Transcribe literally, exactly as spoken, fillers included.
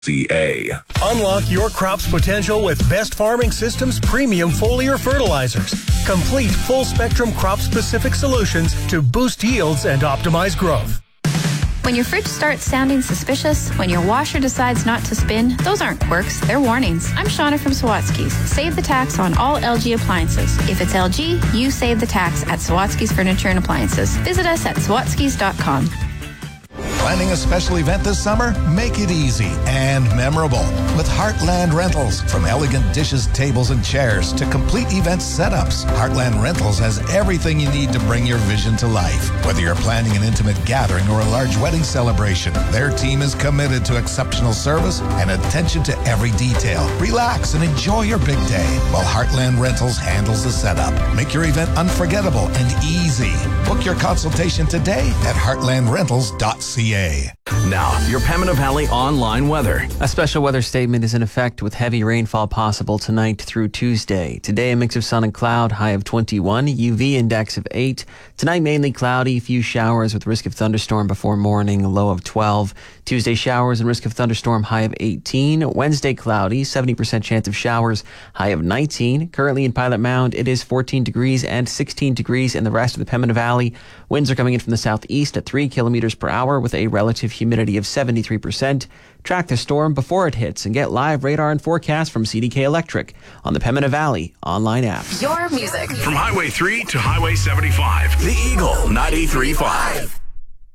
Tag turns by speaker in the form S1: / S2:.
S1: C A.
S2: Unlock your crop's potential with Best Farming Systems premium foliar fertilizers. Complete full-spectrum crop-specific solutions to boost yields and optimize growth.
S3: When your fridge starts sounding suspicious, when your washer decides not to spin, those aren't quirks, they're warnings. I'm Shauna from Sawatsky's. Save the tax on all L G appliances. If it's L G, you save the tax at Sawatsky's Furniture and Appliances. Visit us at sawatskys dot com.
S4: Planning a special event this summer? Make it easy and memorable with Heartland Rentals. From elegant dishes, tables, and chairs to complete event setups, Heartland Rentals has everything you need to bring your vision to life. Whether you're planning an intimate gathering or a large wedding celebration, their team is committed to exceptional service and attention to every detail. Relax and enjoy your big day while Heartland Rentals handles the setup. Make your event unforgettable and easy. Book your consultation today at heartland rentals dot c a.
S1: Now, your Pembina Valley online weather.
S5: A special weather statement is in effect with heavy rainfall possible tonight through Tuesday. Today, a mix of sun and cloud, high of twenty-one, U V index of eight. Tonight, mainly cloudy, few showers with risk of thunderstorm before morning, low of twelve. Tuesday, showers and risk of thunderstorm, high of eighteen. Wednesday, cloudy, seventy percent chance of showers, high of nineteen. Currently in Pilot Mound, it is fourteen degrees and sixteen degrees in the rest of the Pembina Valley. Winds are coming in from the southeast at three kilometers per hour with a relative humidity of seventy-three percent. Track the storm before it hits and get live radar and forecast from C D K Electric on the Pembina Valley online app.
S3: Your music.
S1: From Highway three to Highway seventy-five, the Eagle ninety-three point five.